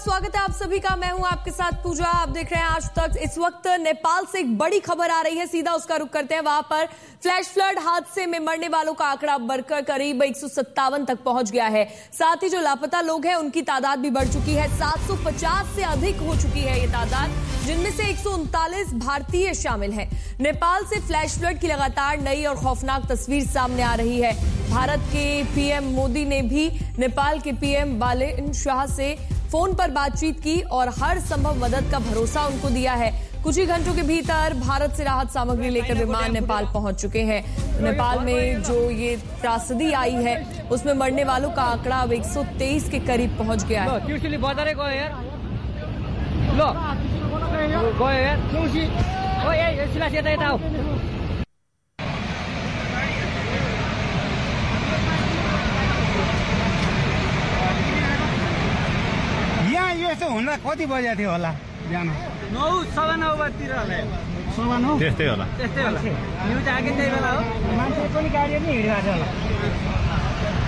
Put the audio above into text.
स्वागत है आप सभी का। मैं हूं आपके साथ पूजा। आप देख रहे हैं आज तक। इस वक्त नेपाल से एक बड़ी खबर आ रही है, सीधा उसका रुख करते हैं। वहां पर फ्लैश फ्लड हादसे में मरने वालों का आंकड़ा बढ़कर करीब 157 तक पहुंच गया है। साथ ही जो लापता लोग हैं उनकी तादाद भी बढ़ चुकी है। 750 से अधिक हो चुकी है ये तादाद, जिनमें से 139 भारतीय शामिल हैं। नेपाल से फ्लैश फ्लड की लगातार नई और खौफनाक तस्वीर सामने आ रही है। भारत के पीएम मोदी ने भी नेपाल के पीएम बालेन शाह से फोन पर बातचीत की और हर संभव मदद का भरोसा उनको दिया है। कुछ ही घंटों के भीतर भारत से राहत सामग्री लेकर विमान नेपाल पहुंच चुके हैं। नेपाल में जो ये त्रासदी आई है उसमें मरने वालों का आंकड़ा अब 123 के करीब पहुंच गया है। यहाँ यो यसो हुँदा कति बजे थियो होला बिहान? 9:09 बजीतिर होला। 9:09 त्यस्तै होला। न्युज आएको त्यही बेला हो। मान्छे पनि गाडी नै हिँडिरहेको थियो होला।